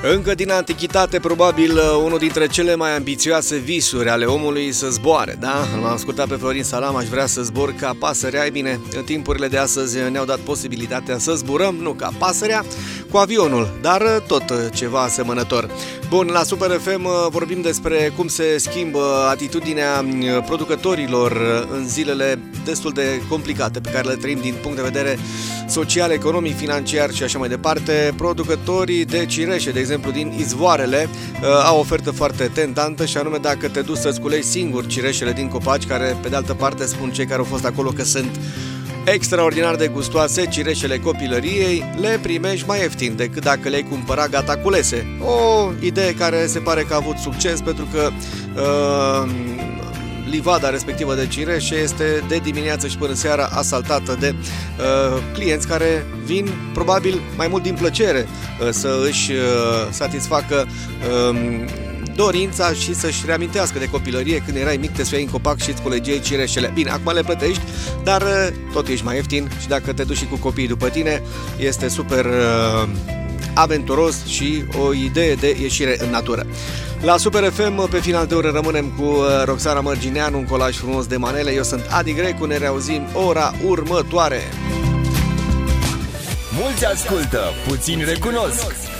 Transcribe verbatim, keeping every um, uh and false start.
Încă din antichitate, probabil unul dintre cele mai ambițioase visuri ale omului să zboare, da? L-am ascultat pe Florin Salam, aș vrea să zbor ca pasărea. Ei bine, în timpurile de astăzi ne-au dat posibilitatea să zburăm, nu ca pasărea, cu avionul, dar tot ceva asemănător. Bun, la Super F M vorbim despre cum se schimbă atitudinea producătorilor în zilele destul de complicate pe care le trăim din punct de vedere social, economic, financiar și așa mai departe. Producătorii de cireșe, de exemplu, din izvoarele, au o ofertă foarte tentantă și anume dacă te duci să-ți culegi singur cireșele din copaci, care pe de altă parte spun cei care au fost acolo că sunt extraordinar de gustoase, cireșele copilăriei, le primești mai ieftin decât dacă le-ai cumpăra gata culese. O idee care se pare că a avut succes pentru că uh, livada respectivă de cireșe este de dimineață și până seara asaltată de uh, clienți care vin probabil mai mult din plăcere uh, să își uh, satisfacă uh, dorința și să-și reamintească de copilărie când erai mic, te suiai în copac și îți culegeai cireșele. Bine, acum le plătești, dar tot ești mai ieftin și dacă te duci și cu copiii după tine, este super uh, aventuros și o idee de ieșire în natură. La Super F M, pe final de oră, rămânem cu Roxana Mărgineanu, un colaj frumos de manele. Eu sunt Adi Grecu, ne reauzim ora următoare. Mulți ascultă, puțini recunosc.